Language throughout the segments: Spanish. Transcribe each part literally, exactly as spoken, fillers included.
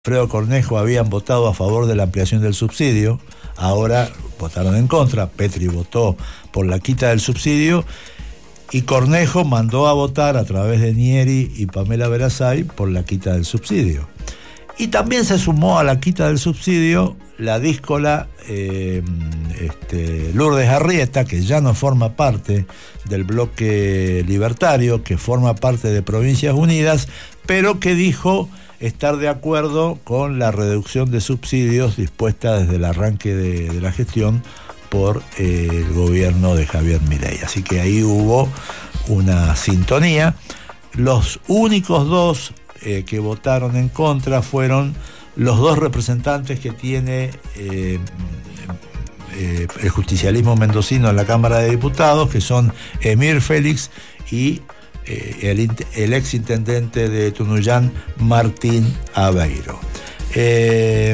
Alfredo Cornejo habían votado a favor de la ampliación del subsidio, ahora votaron en contra. Petri votó por la quita del subsidio y Cornejo mandó a votar a través de Nieri y Pamela Verasay por la quita del subsidio. Y también se sumó a la quita del subsidio la díscola eh, este, Lourdes Arrieta, que ya no forma parte del bloque libertario, que forma parte de Provincias Unidas, pero que dijo estar de acuerdo con la reducción de subsidios dispuesta desde el arranque de, de la gestión por eh, el gobierno de Javier Milei. Así que ahí hubo una sintonía. Los únicos dos eh, que votaron en contra fueron los dos representantes que tiene eh, eh, el justicialismo mendocino en la Cámara de Diputados, que son Emir Félix y Eh, el, el ex intendente de Tunuyán, Martín Aveiro. Eh,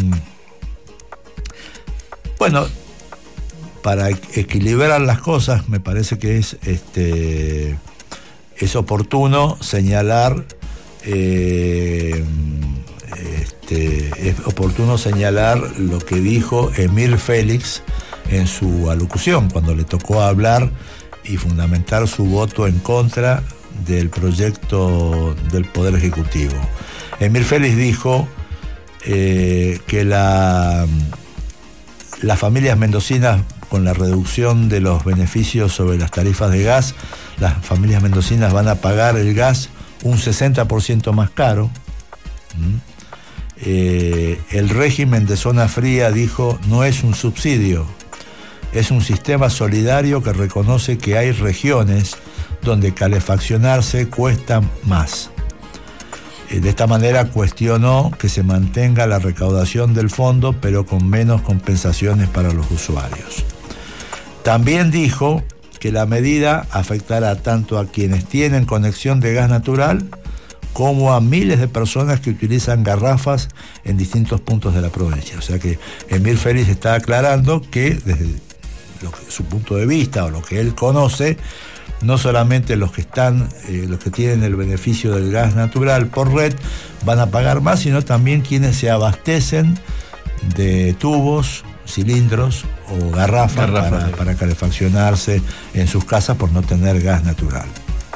bueno, para equilibrar las cosas, me parece que es, este, es oportuno señalar, eh, este, es oportuno señalar lo que dijo Emir Félix en su alocución, cuando le tocó hablar y fundamentar su voto en contra del proyecto del Poder Ejecutivo. Emir Félix dijo eh, que la, las familias mendocinas, con la reducción de los beneficios sobre las tarifas de gas, las familias mendocinas van a pagar el gas un sesenta por ciento más caro. ¿Mm? Eh, el régimen de zona fría, dijo, no es un subsidio, es un sistema solidario que reconoce que hay regiones donde calefaccionarse cuesta más. De esta manera cuestionó que se mantenga la recaudación del fondo, pero con menos compensaciones para los usuarios. También dijo que la medida afectará tanto a quienes tienen conexión de gas natural como a miles de personas que utilizan garrafas en distintos puntos de la provincia. O sea que Emir Félix está aclarando que desde Lo que, su punto de vista o lo que él conoce, no solamente los que están, eh, los que tienen el beneficio del gas natural por red van a pagar más, sino también quienes se abastecen de tubos, cilindros o garrafas Garrafa. para, para calefaccionarse en sus casas por no tener gas natural.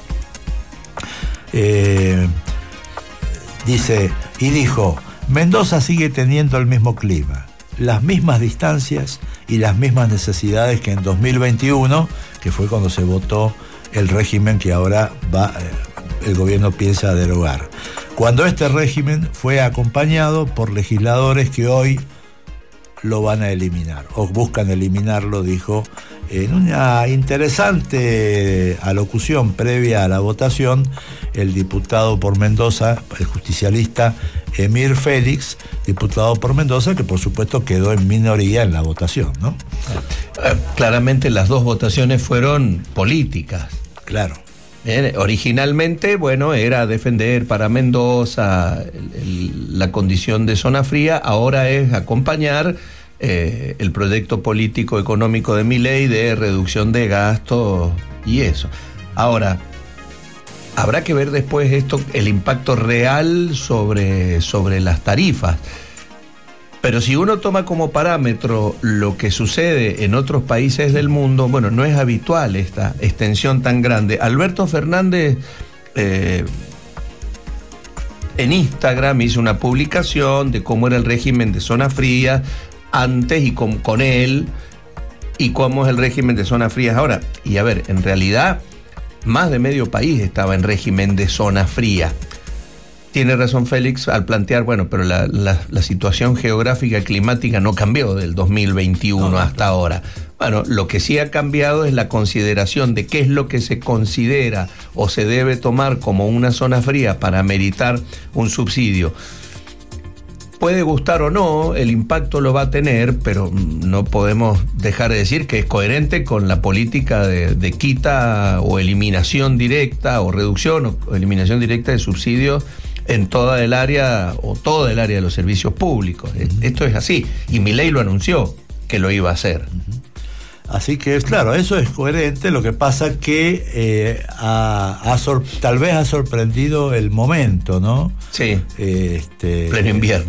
Eh, dice, y dijo, Mendoza sigue teniendo el mismo clima, las mismas distancias y las mismas necesidades que en dos mil veintiuno, que fue cuando se votó el régimen que ahora va, el gobierno piensa derogar. Cuando este régimen fue acompañado por legisladores que hoy lo van a eliminar, o buscan eliminarlo, dijo, en una interesante alocución previa a la votación, el diputado por Mendoza, el justicialista Emir Félix, diputado por Mendoza, que por supuesto quedó en minoría en la votación, ¿no? Claramente las dos votaciones fueron políticas. Claro. Eh, originalmente, bueno, era defender para Mendoza el, el, la condición de zona fría, ahora es acompañar eh, el proyecto político económico de Milei de reducción de gastos y eso. Ahora, habrá que ver después esto, el impacto real sobre, sobre las tarifas. Pero si uno toma como parámetro lo que sucede en otros países del mundo, bueno, no es habitual esta extensión tan grande. Alberto Fernández eh, en Instagram hizo una publicación de cómo era el régimen de zona fría antes y con, con él, y cómo es el régimen de zona frías ahora. Y a ver, en realidad, más de medio país estaba en régimen de zona fría. Tiene razón Félix al plantear, bueno, pero la, la, la situación geográfica y climática no cambió del dos mil veintiuno no, hasta no. ahora. Bueno, lo que sí ha cambiado es la consideración de qué es lo que se considera o se debe tomar como una zona fría para meritar un subsidio. Puede gustar o no, el impacto lo va a tener, pero no podemos dejar de decir que es coherente con la política de, de quita o eliminación directa o reducción o eliminación directa de subsidios en toda el área o todo el área de los servicios públicos. Uh-huh. Esto es así, y Milei lo anunció que lo iba a hacer. Uh-huh. Así que, claro, eso es coherente. Lo que pasa que eh, ha, ha sor- tal vez ha sorprendido el momento, ¿no? Sí. Este, Pleno invierno.